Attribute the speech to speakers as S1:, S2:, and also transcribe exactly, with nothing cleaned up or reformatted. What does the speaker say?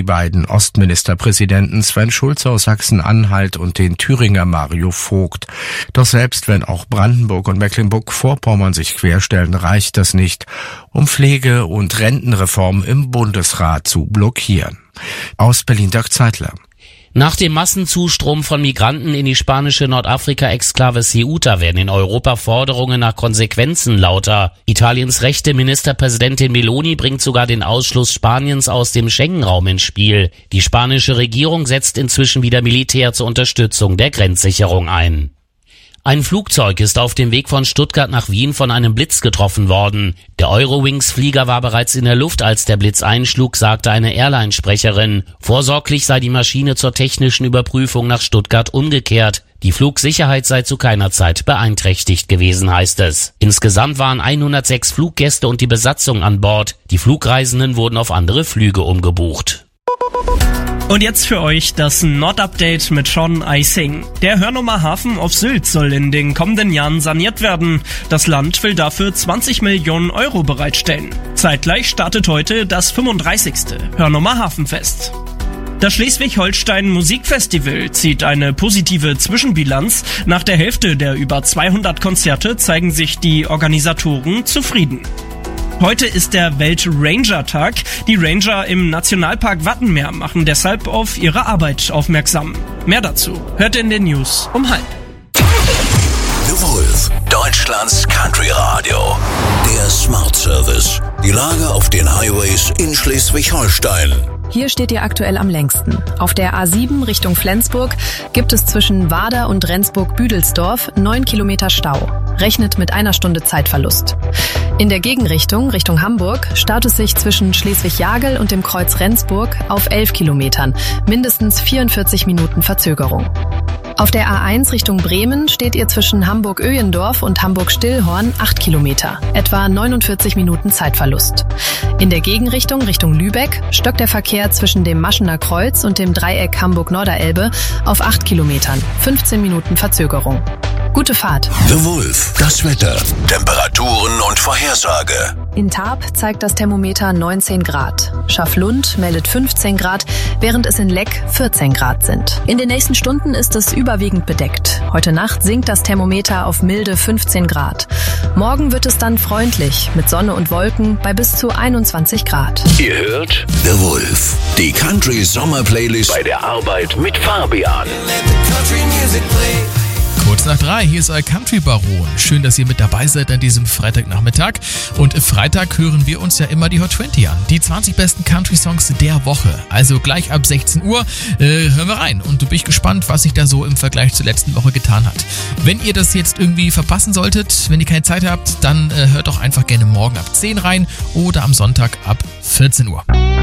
S1: beiden Ostministerpräsidenten Sven Schulze aus Sachsen-Anhalt und den Thüringer Mario Vogt. Doch selbst wenn auch Brandenburg und Mecklenburg-Vorpommern sich querstellen, reicht das nicht, um Pflege- und Rentenreform im Bundesrat zu blockieren. Aus Berlin Dirk Zeitler.
S2: Nach dem Massenzustrom von Migranten in die spanische Nordafrika-Exklave Ceuta werden in Europa Forderungen nach Konsequenzen lauter. Italiens rechte Ministerpräsidentin Meloni bringt sogar den Ausschluss Spaniens aus dem Schengen-Raum ins Spiel. Die spanische Regierung setzt inzwischen wieder Militär zur Unterstützung der Grenzsicherung ein. Ein Flugzeug ist auf dem Weg von Stuttgart nach Wien von einem Blitz getroffen worden. Der Eurowings-Flieger war bereits in der Luft, als der Blitz einschlug, sagte eine Airline-Sprecherin. Vorsorglich sei die Maschine zur technischen Überprüfung nach Stuttgart umgekehrt. Die Flugsicherheit sei zu keiner Zeit beeinträchtigt gewesen, heißt es. Insgesamt waren hundertsechs Fluggäste und die Besatzung an Bord. Die Flugreisenden wurden auf andere Flüge umgebucht.
S3: Und jetzt für euch das Nord-Update mit Sean Eising. Der Hörnummer Hafen auf Sylt soll in den kommenden Jahren saniert werden. Das Land will dafür zwanzig Millionen Euro bereitstellen. Zeitgleich startet heute das fünfunddreißigste Hörnummer Hafenfest. Das Schleswig-Holstein Musikfestival zieht eine positive Zwischenbilanz. Nach der Hälfte der über zweihundert Konzerte zeigen sich die Organisatoren zufrieden. Heute ist der Welt-Ranger-Tag. Die Ranger im Nationalpark Wattenmeer machen deshalb auf ihre Arbeit aufmerksam. Mehr dazu hört in den News um halb.
S4: The Wolf, Deutschlands Country Radio. Der Smart Service. Die Lage auf den Highways in Schleswig-Holstein.
S5: Hier steht ihr aktuell am längsten. Auf der A sieben Richtung Flensburg gibt es zwischen Wader und Rendsburg-Büdelsdorf neun Kilometer Stau. Rechnet mit einer Stunde Zeitverlust. In der Gegenrichtung, Richtung Hamburg, staut es sich zwischen Schleswig-Jagel und dem Kreuz Rendsburg auf elf Kilometern. Mindestens vierundvierzig Minuten Verzögerung. Auf der A eins Richtung Bremen steht ihr zwischen Hamburg-Öhendorf und Hamburg-Stillhorn acht Kilometer, etwa neunundvierzig Minuten Zeitverlust. In der Gegenrichtung Richtung Lübeck stockt der Verkehr zwischen dem Maschener Kreuz und dem Dreieck Hamburg-Norderelbe auf acht Kilometern, fünfzehn Minuten Verzögerung. Gute Fahrt.
S4: The Wolf, das Wetter, Temperaturen und Vorhersage.
S5: In Tarp zeigt das Thermometer neunzehn Grad. Schaflund meldet fünfzehn Grad, während es in Leck vierzehn Grad sind. In den nächsten Stunden ist es überwiegend bedeckt. Heute Nacht sinkt das Thermometer auf milde fünfzehn Grad. Morgen wird es dann freundlich mit Sonne und Wolken bei bis zu einundzwanzig Grad.
S4: Ihr hört The Wolf, die Country Sommer Playlist bei der Arbeit mit Fabian.
S6: Kurz nach drei, hier ist euer Country-Baron. Schön, dass ihr mit dabei seid an diesem Freitagnachmittag. Und Freitag hören wir uns ja immer die Hot zwanzig an. Die zwanzig besten Country-Songs der Woche. Also gleich ab sechzehn Uhr äh, hören wir rein. Und du bist gespannt, was sich da so im Vergleich zur letzten Woche getan hat. Wenn ihr das jetzt irgendwie verpassen solltet, wenn ihr keine Zeit habt, dann äh, hört doch einfach gerne morgen ab zehn rein oder am Sonntag ab vierzehn Uhr.